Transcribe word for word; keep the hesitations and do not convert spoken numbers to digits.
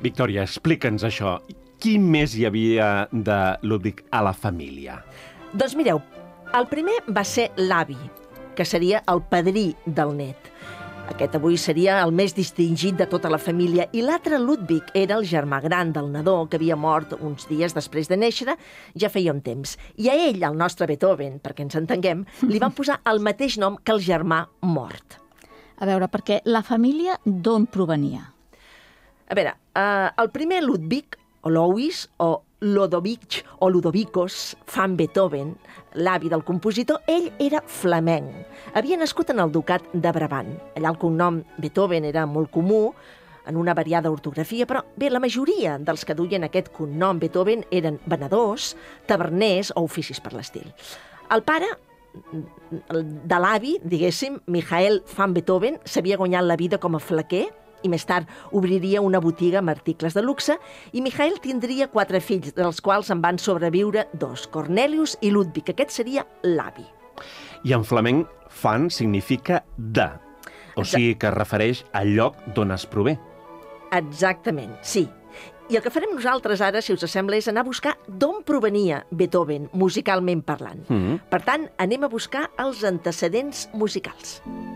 Victòria, explica'ns això. Qui més hi havia de Ludwig a la família? Doncs mireu, el primer va ser l'avi, que seria el padrí del net. Aquest avui seria el més distingit de tota la família, i l'altre, Ludwig, era el germà gran del nadó, que havia mort uns dies després de néixer, ja feia un temps. I a ell, el nostre Beethoven, perquè ens entenguem, li van posar el mateix nom que el germà mort. A veure, perquè la família d'on provenia? A veure, eh, el primer Ludwig, o Louis, o Lodovic, o Ludovicos, van Beethoven, l'avi del compositor, ell era flamenc. Havia nascut en el ducat de Brabant. Allà el cognom Beethoven era molt comú, en una variada ortografia, però bé, la majoria dels que duien aquest cognom Beethoven eren venedors, taverners o oficis per l'estil. El pare de l'avi, diguéssim, Michael van Beethoven, s'havia guanyat la vida com a flequer i més tard obriria una botiga amb articles de luxe, i Michael tindria quatre fills, dels quals en van sobreviure dos, Cornelius i Ludwig. Aquest seria l'avi. I en flamenc, fan significa de, o sigui que es refereix al lloc d'on es prové. Exactament, sí. I el que farem nosaltres ara, si us sembla, és anar a buscar d'on provenia Beethoven, musicalment parlant. Mm-hmm. Per tant, anem a buscar els antecedents musicals.